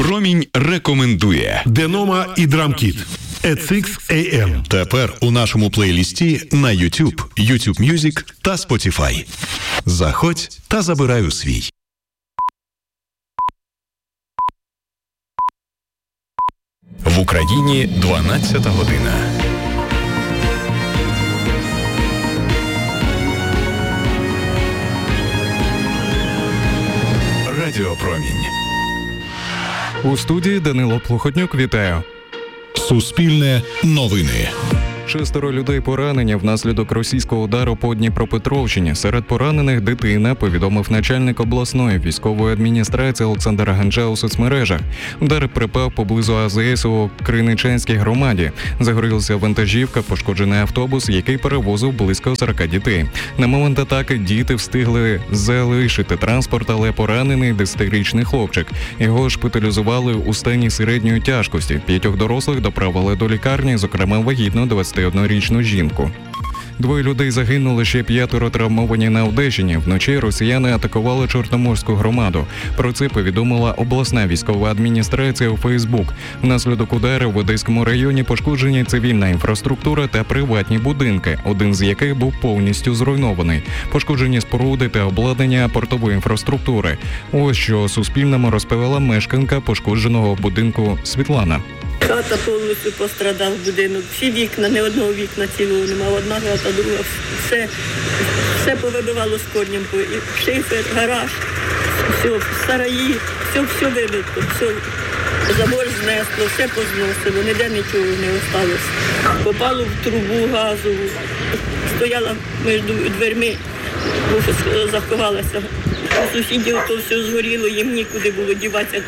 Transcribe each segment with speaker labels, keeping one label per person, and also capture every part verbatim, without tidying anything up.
Speaker 1: Промінь рекомендує
Speaker 2: Денома і Драмкіт Ет сікс ей ем.
Speaker 1: Тепер у нашому плейлісті на YouTube, YouTube Music та Spotify. Заходь та забирай у свій. В Україні дванадцята година. Радіо Промінь.
Speaker 3: У студії Данило Плохотнюк. Вітаю.
Speaker 1: Суспільне новини.
Speaker 3: Шестеро людей поранені внаслідок російського удару по Дніпропетровщині. Серед поранених дитина, повідомив начальник обласної військової адміністрації Олександр Ганча у соцмережах. Удар припав поблизу А Зе Ес у Криничанській громаді. Загорілася вантажівка, пошкоджений автобус, який перевозив близько сорока дітей. На момент атаки діти встигли залишити транспорт, але поранений десятирічний хлопчик. Його шпиталізували у стані середньої тяжкості. П'ятьох дорослих доправили до лікарні, зокрема вагітну двадцятиоднорічну жінку. Двоє людей загинули, ще п'ятеро травмовані на Одещині. Вночі росіяни атакували Чорноморську громаду. Про це повідомила обласна військова адміністрація у Фейсбук. Внаслідок удару в Одеському районі пошкоджені цивільна інфраструктура та приватні будинки, один з яких був повністю зруйнований. Пошкоджені споруди та обладнання портової інфраструктури. Ось що Суспільному розповіла мешканка пошкодженого будинку Світлана.
Speaker 4: Хата повністю пострадав будинок. Всі вікна, не одного вікна цілого немає. Одна хата, друга. Все, все повибивало з корнем. І шифер, гараж, все, сараї, все, все вибито, все. Забор знесло, все позносило, ніде нічого не осталось. Попало в трубу газову. Стояла між дверми, заховалася. У сусідів то все згоріло, їм нікуди було діватися.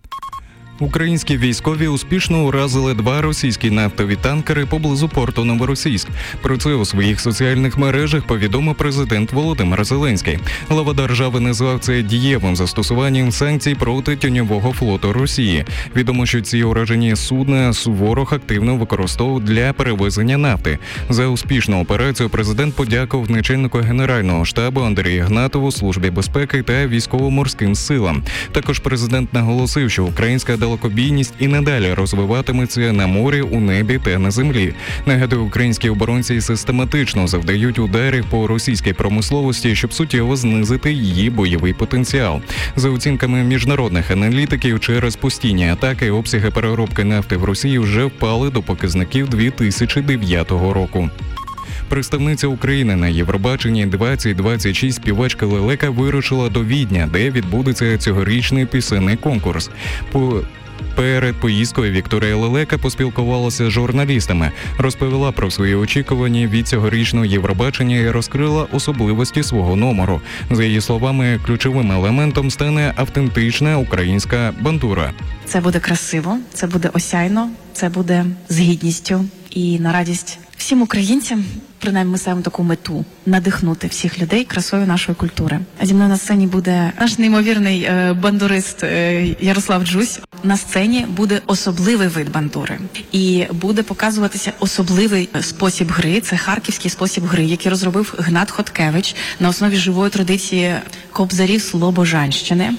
Speaker 3: Українські військові успішно уразили два російські нафтові танкери поблизу порту Новоросійськ. Про це у своїх соціальних мережах повідомив президент Володимир Зеленський. Глава держави назвав це дієвим застосуванням санкцій проти тіньового флоту Росії. Відомо, що ці уражені судна ворог активно використовував для перевезення нафти. За успішну операцію президент подякував начальнику Генерального штабу Андрію Гнатову, Службі безпеки та військово-морським силам. Також президент наголосив, що українська далекобійність і надалі розвиватиметься на морі, у небі та на землі. Нагадую, українські оборонці систематично завдають ударів по російській промисловості, щоб суттєво знизити її бойовий потенціал. За оцінками міжнародних аналітиків, через постійні атаки обсяги переробки нафти в Росії вже впали до показників дві тисячі дев'ятого року. Представниця України на Євробаченні двадцять двадцять шість співачка Лелека вирушила до Відня, де відбудеться цьогорічний пісенний конкурс. По Перед поїздкою Вікторія Лелека поспілкувалася з журналістами, розповіла про свої очікування від цьогорічного Євробачення і розкрила особливості свого номеру. За її словами, ключовим елементом стане автентична українська бандура.
Speaker 5: Це буде красиво, це буде осяйно, це буде з гідністю і на радість всім українцям. Принаймні ми ставимо таку мету – надихнути всіх людей красою нашої культури. А зі мною на сцені буде наш неймовірний е, бандурист е, Ярослав Джусь. На сцені буде особливий вид бандури. І буде показуватися особливий спосіб гри. Це харківський спосіб гри, який розробив Гнат Хоткевич на основі живої традиції кобзарів Слобожанщини.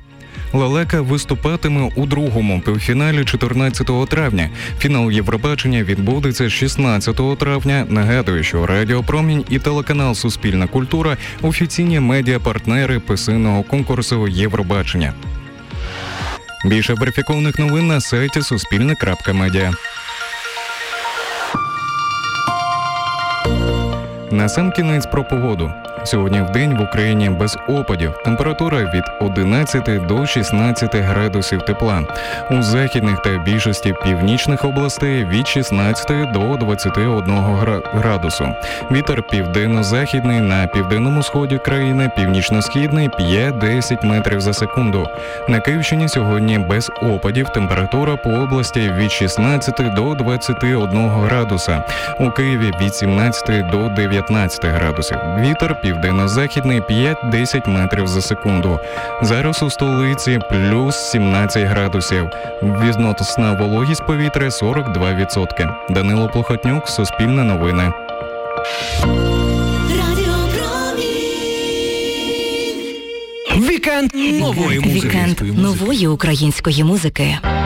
Speaker 3: Лелека виступатиме у другому півфіналі чотирнадцятого травня. Фінал Євробачення відбудеться шістнадцятого травня. Нагадую, що Радіо Промінь і телеканал Суспільна культура – офіційні медіапартнери пісенного конкурсу Євробачення. Більше верифікованих новин на сайті суспільне крапка медіа. Насамкінець про погоду. Сьогодні вдень в Україні без опадів. Температура від одинадцяти до шістнадцяти градусів тепла. У західних та більшості північних областей від шістнадцяти до двадцяти одного градусу. Вітер південно-західний на південному сході країни, північно-східний п'ять-десять метрів за секунду. На Київщині сьогодні без опадів. Температура по області від шістнадцяти до двадцяти одного градуса. У Києві від сімнадцяти до дев'ятнадцяти градусів. Вітер південно-західний п'ять-десять метрів за секунду. Зараз у столиці плюс сімнадцять градусів. Відносна вологість повітря сорок два відсотки. Данило Плохотнюк, Суспільне новини.
Speaker 6: Вікенд Вікенд нової музики.
Speaker 7: Вікенд нової української музики.